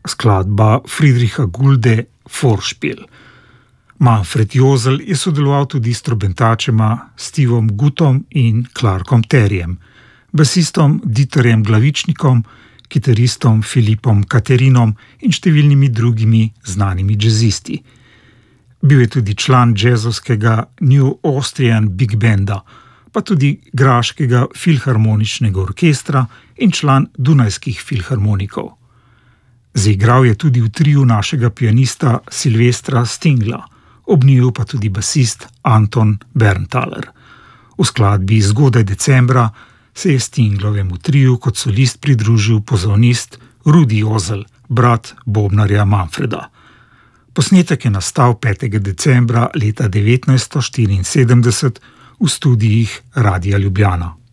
skladba Friedricha Gulde Vorspiel. Manfred Josel je sodeloval tudi s trobentačema Stevom Gutom in Clarkom Terjem, basistom Dieterjem Glavičnikom, kitaristom Filipom Katerinom in številnimi drugimi znanimi jazzisti. Bil je tudi član jazzovskega New Austrian Big Banda, pa tudi graškega filharmoničnega orkestra in član Dunajskih filharmonikov. Zaigral je tudi v triu našega pianista Silvestra Stingla, ob njiju pa tudi basist Anton Berntaler. V skladbi Zgodaj decembra se je Stinglovemu triu kot solist pridružil pozavnist Rudi Josel, brat bobnarja Manfreda. Posnetek je nastal 5. decembra leta 1974 v studijih Radia Ljubljana.